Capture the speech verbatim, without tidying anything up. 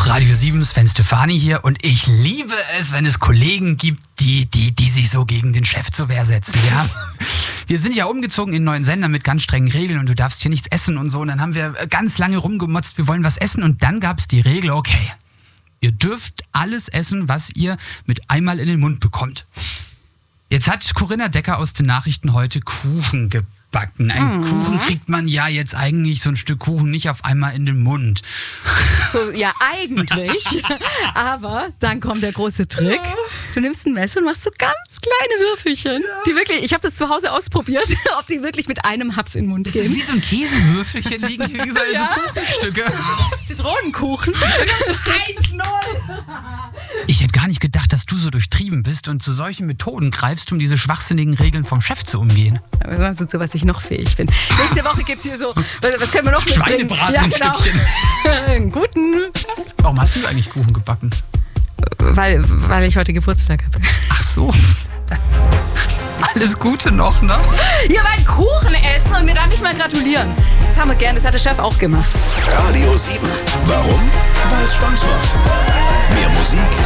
Radio sieben, Sven Stefani hier und ich liebe es, wenn es Kollegen gibt, die, die, die sich so gegen den Chef zur Wehr setzen, ja. Wir sind ja umgezogen in einen neuen Sender mit ganz strengen Regeln und du darfst hier nichts essen und so und dann haben wir ganz lange rumgemotzt, wir wollen was essen und dann gab es die Regel, okay, ihr dürft alles essen, was ihr mit einmal in den Mund bekommt. Jetzt hat Corinna Decker aus den Nachrichten heute Kuchen gebacken. Ein mhm. Kuchen kriegt man ja jetzt eigentlich so ein Stück Kuchen nicht auf einmal in den Mund. So, ja, eigentlich. Aber dann kommt der große Trick. Du nimmst ein Messer und machst so ganz kleine Würfelchen. Die wirklich, ich habe das zu Hause ausprobiert, ob die wirklich mit einem Haps in den Mund das gehen. Das ist wie so ein Käsewürfelchen, liegen hier überall ja. so Kuchenstücke. Zitronenkuchen. eins null Ich hätte gar nicht gedacht, dass du so durchtrieben bist und zu solchen Methoden greifst, um diese schwachsinnigen Regeln vom Chef zu umgehen. Was meinst du, zu was ich noch fähig bin? Nächste Woche gibt es hier so, was können wir noch mitbringen? Schweinebraten ja, ein genau. Stückchen. Einen guten. Warum hast du eigentlich Kuchen gebacken? Weil, weil ich heute Geburtstag habe. Ach so. Alles Gute noch, ne? Ihr wollt Kuchen essen und mir dann nicht mal gratulieren. Das haben wir gern, das hat der Chef auch gemacht. Radio sieben. Warum? Weil es Spaß macht. Mehr Musik,